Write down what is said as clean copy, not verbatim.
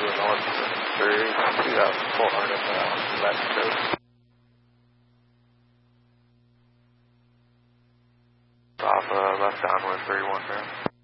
the north, 2,400 left coast. Off left downwind 31 now.